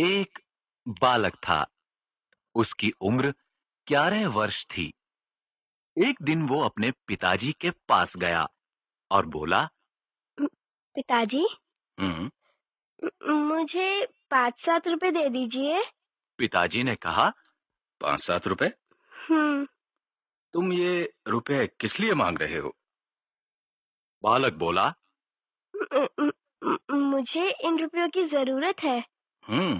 एक बालक था। उसकी उम्र 11 वर्ष थी। एक दिन वो अपने पिताजी के पास गया और बोला, पिताजी, हम्म। मुझे 5-7 रुपए दे दीजिए। पिताजी ने कहा, 5-7 रुपए? हम्म। तुम ये रुपए किस लिए मांग रहे हो? बालक बोला, मुझे इन रुपयों की जरूरत है। हम्म।